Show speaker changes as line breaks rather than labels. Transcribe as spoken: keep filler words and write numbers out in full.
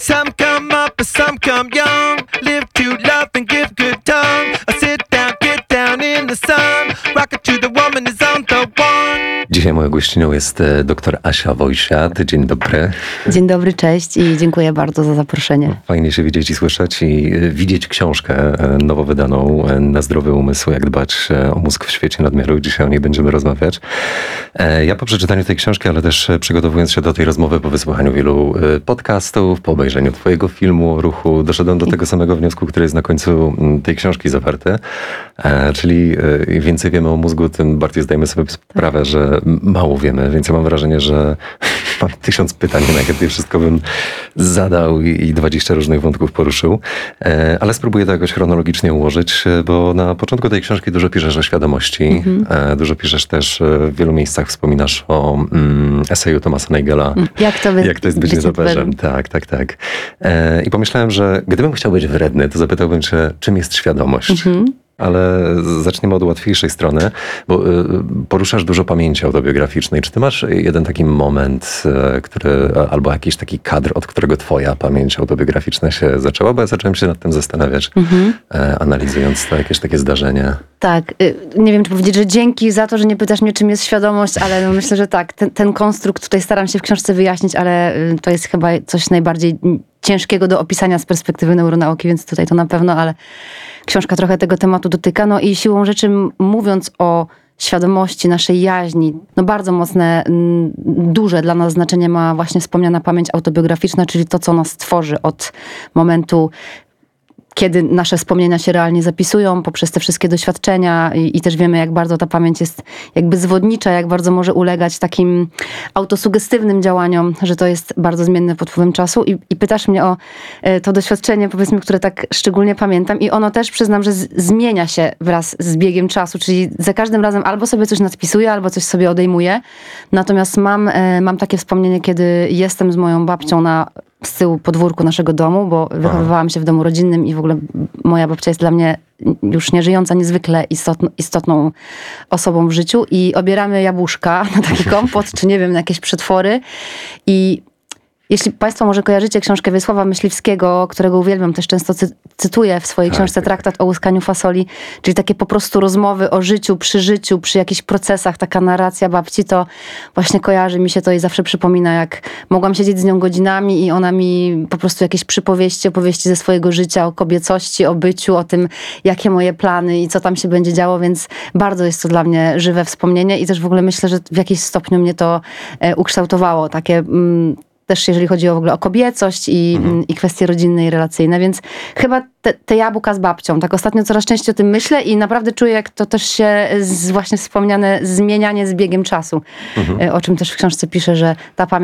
Some come up and some come young. Live to love and give good tongue. I sit down, get down in the sun. Rock it to the woman is on the one.
Dzisiaj moją gościnią jest dr Asia Wojsiat. Dzień dobry.
Dzień dobry, cześć i dziękuję bardzo za zaproszenie.
Fajnie się widzieć i słyszeć i widzieć książkę nowo wydaną Na zdrowy umysł, jak dbać o mózg w świecie nadmiaru. Dzisiaj o niej będziemy rozmawiać. Ja po przeczytaniu tej książki, ale też przygotowując się do tej rozmowy, po wysłuchaniu wielu podcastów, po obejrzeniu twojego filmu o ruchu, doszedłem do tego samego wniosku, który jest na końcu tej książki zawarty. Czyli im więcej wiemy o mózgu, tym bardziej zdajemy sobie sprawę, że mało wiemy, więc ja mam wrażenie, że mam tysiąc pytań, na jakie wszystko bym zadał i dwadzieścia różnych wątków poruszył, ale spróbuję to jakoś chronologicznie ułożyć, bo na początku tej książki dużo piszesz o świadomości, mhm. dużo piszesz też, w wielu miejscach wspominasz o mm, eseju Thomasa Nagela.
Jak to, by,
jak to jest być nietoperzem. Tak, tak, tak. I pomyślałem, że gdybym chciał być wredny, to zapytałbym się, czym jest świadomość? Mhm. Ale zaczniemy od łatwiejszej strony, bo poruszasz dużo pamięci autobiograficznej. Czy ty masz jeden taki moment, który, albo jakiś taki kadr, od którego twoja pamięć autobiograficzna się zaczęła? Bo ja zacząłem się nad tym zastanawiać, mhm. analizując to jakieś takie zdarzenie.
Tak. Nie wiem, czy powiedzieć, że dzięki za to, że nie pytasz mnie, czym jest świadomość, ale no myślę, że tak. Ten, ten konstrukt tutaj staram się w książce wyjaśnić, ale to jest chyba coś najbardziej ciężkiego do opisania z perspektywy neuronauki, więc tutaj to na pewno, ale książka trochę tego tematu dotyka. No i siłą rzeczy, mówiąc o świadomości, naszej jaźni, no bardzo mocne, duże dla nas znaczenie ma właśnie wspomniana pamięć autobiograficzna, czyli to, co nas tworzy od momentu, kiedy nasze wspomnienia się realnie zapisują, poprzez te wszystkie doświadczenia i, i też wiemy, jak bardzo ta pamięć jest jakby zwodnicza, jak bardzo może ulegać takim autosugestywnym działaniom, że to jest bardzo zmienne pod wpływem czasu. I, i pytasz mnie o e, to doświadczenie, powiedzmy, które tak szczególnie pamiętam i ono też, przyznam, że z, zmienia się wraz z biegiem czasu, czyli za każdym razem albo sobie coś nadpisuję, albo coś sobie odejmuję. Natomiast mam, e, mam takie wspomnienie, kiedy jestem z moją babcią na z tyłu podwórku naszego domu, bo wychowywałam się w domu rodzinnym i w ogóle moja babcia jest dla mnie już nieżyjąca niezwykle istotną, istotną osobą w życiu i obieramy jabłuszka na taki kompot, czy nie wiem, na jakieś przetwory i jeśli państwo może kojarzycie książkę Wiesława Myśliwskiego, którego uwielbiam, też często cy- cytuję w swojej tak, książce tak. Traktat o łuskaniu fasoli, czyli takie po prostu rozmowy o życiu, przy życiu, przy jakichś procesach, taka narracja babci, to właśnie kojarzy mi się to i zawsze przypomina, jak mogłam siedzieć z nią godzinami i ona mi po prostu jakieś przypowieści, opowieści ze swojego życia, o kobiecości, o byciu, o tym, jakie moje plany i co tam się będzie działo, więc bardzo jest to dla mnie żywe wspomnienie i też w ogóle myślę, że w jakimś stopniu mnie to e, ukształtowało, takie... Mm, też jeżeli chodzi o w ogóle o kobiecość i, mhm. i kwestie rodzinne i relacyjne, więc chyba te, te jabłka z babcią. Tak ostatnio coraz częściej o tym myślę i naprawdę czuję, jak to też się z, właśnie wspomniane zmienianie z biegiem czasu, mhm. o czym też w książce piszę, że ta pamięć